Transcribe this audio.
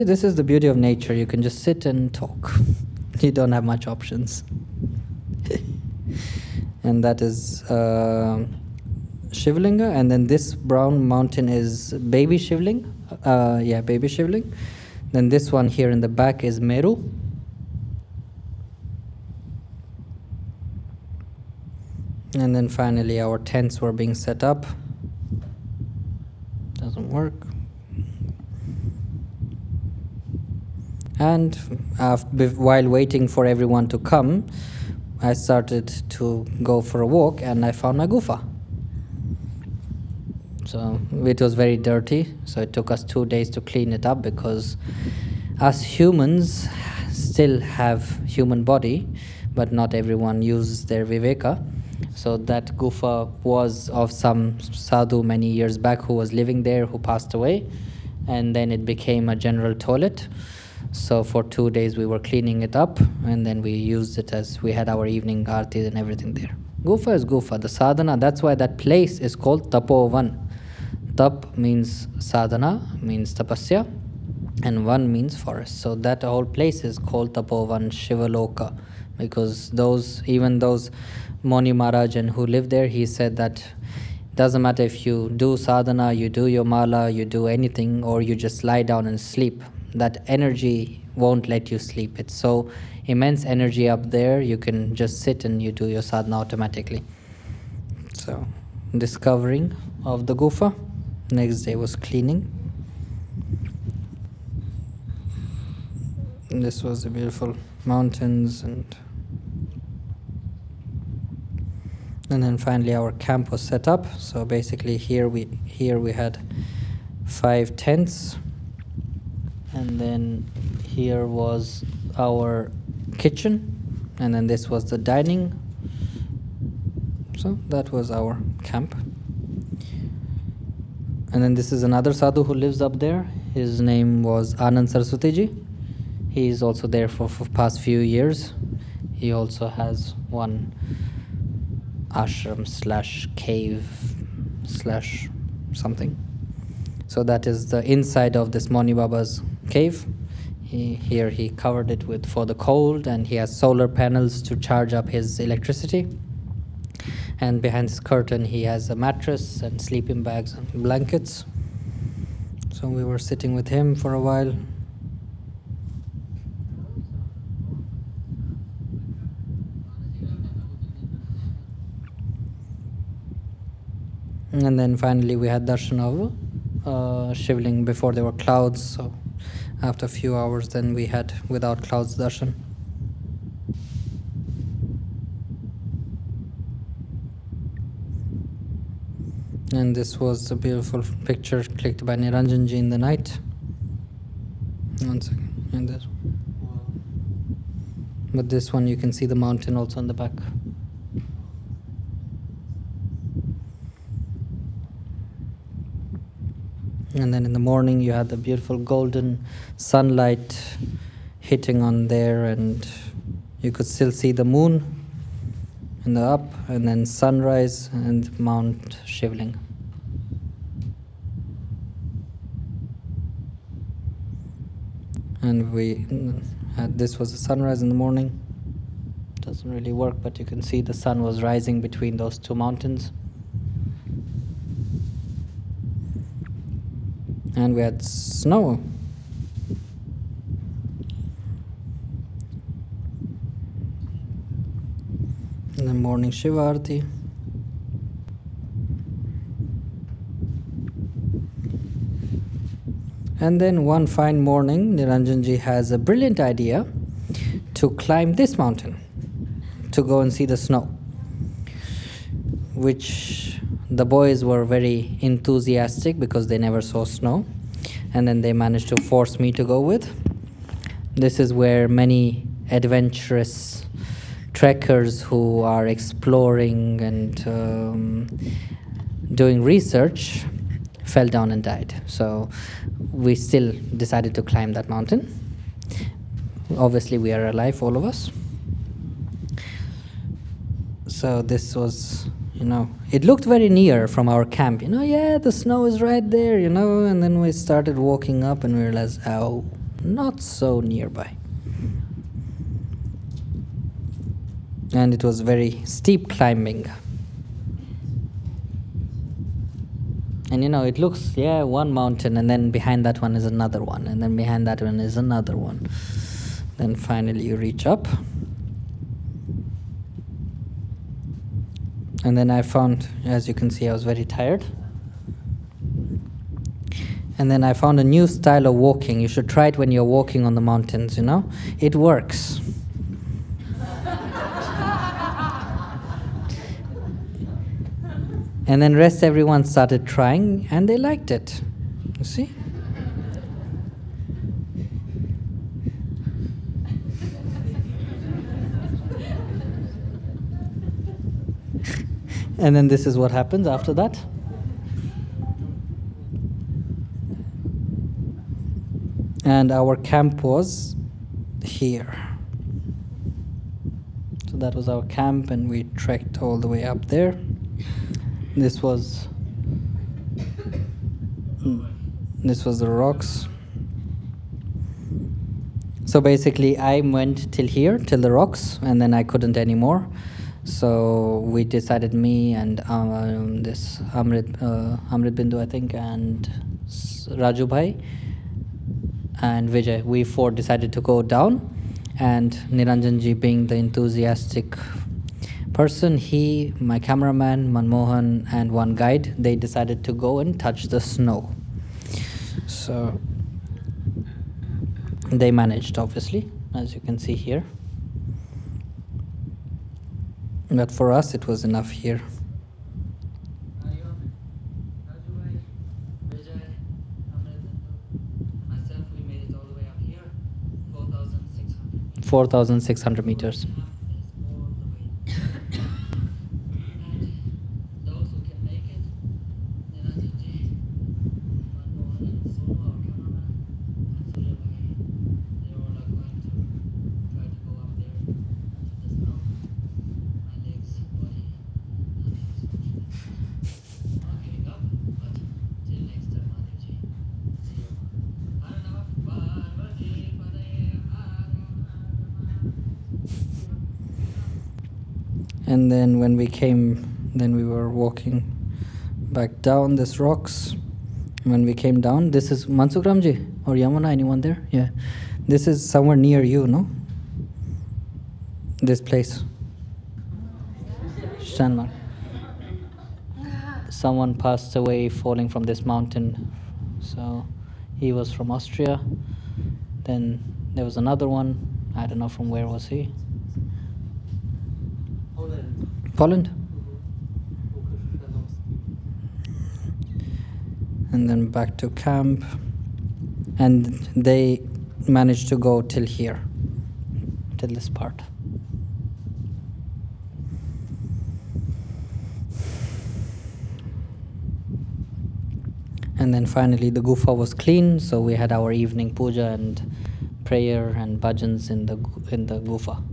This is the beauty of nature. You can just sit and talk. You don't have much options. And that is Shivlinga. And then this brown mountain is baby Shivling. Baby Shivling. Then this one here in the back is Meru. And then finally our tents were being set up. Doesn't work. And while waiting for everyone to come, I started to go for a walk and I found a gufa. So it was very dirty, so it took us 2 days to clean it up because us humans still have human body, but not everyone uses their viveka. So that gufa was of some sadhu many years back who was living there, who passed away, and then it became a general toilet. So for 2 days we were cleaning it up, and then we used it as we had our evening aartis and everything there. Gufa is gufa, the sadhana. That's why that place is called Tapovan. Tap means sadhana, means tapasya, and van means forest. So that whole place is called Tapovan Shivaloka, because even those Moni Maharaj and who lived there, he said that doesn't matter if you do sadhana, you do your mala, you do anything, or you just lie down and sleep. That energy won't let you sleep. It's so immense energy up there, you can just sit and you do your sadhana automatically. So, discovering of the gufa. Next day was cleaning. And this was the beautiful mountains, and then finally our camp was set up. So basically here we had 5 tents. And then here was our kitchen, and then this was the dining. So that was our camp. And then this is another sadhu who lives up there. His name was Anand Saraswati Ji. He is also there for past few years. He also has one ashram / cave / something. So that is the inside of this Moni Baba's cave. Here he covered it for the cold, and he has solar panels to charge up his electricity. And behind this curtain he has a mattress and sleeping bags and blankets. So we were sitting with him for a while. And then finally we had darshan of Shivling before there were clouds. So after a few hours then we had without clouds darshan. And this was a beautiful picture clicked by Niranjan Ji in the night. 1 second. And this. But this one you can see the mountain also on the back. And then in the morning you had the beautiful golden sunlight hitting on there, and you could still see the moon in the up, and then sunrise and Mount Shivling. And this was the sunrise in the morning. Doesn't really work, but you can see the sun was rising between those 2 mountains. And we had snow. In the morning Shiva Aarti. And then one fine morning, Niranjan Ji has a brilliant idea to climb this mountain, to go and see the snow, which the boys were very enthusiastic because they never saw snow, and then they managed to force me to go with. This is where many adventurous trekkers who are exploring and doing research fell down and died. So we still decided to climb that mountain. Obviously we are alive, all of us. So this was, it looked very near from our camp, the snow is right there, and then we started walking up and we realized, oh, not so nearby. And it was very steep climbing. And it looks, one mountain, and then behind that one is another one, and then behind that one is another one. Then finally you reach up. And then I found, as you can see, I was very tired. And then I found a new style of walking. You should try it when you're walking on the mountains, It works. And then rest everyone started trying, and they liked it. You see? And then this is what happens after that. And our camp was here. So that was our camp, and we trekked all the way up there. This was the rocks. So basically I went till here, till the rocks, and then I couldn't anymore. So we decided, me and this Amrit Bindu, I think, and Raju Bhai and Vijay, we four decided to go down. And Niranjanji, being the enthusiastic person, he, my cameraman, Manmohan, and one guide, they decided to go and touch the snow. So they managed, obviously, as you can see here. But for us, it was enough here. 4,600 meters. And then when we came, then we were walking back down these rocks. When we came down, this is Mansukramji or Yamuna, anyone there? Yeah. This is somewhere near you, no? This place. Shanmar. Someone passed away falling from this mountain. So he was from Austria. Then there was another one. I don't know from where was he. Poland. And then back to camp. And they managed to go till here, till this part. And then finally the gufa was clean, so we had our evening puja and prayer and bhajans in the gufa.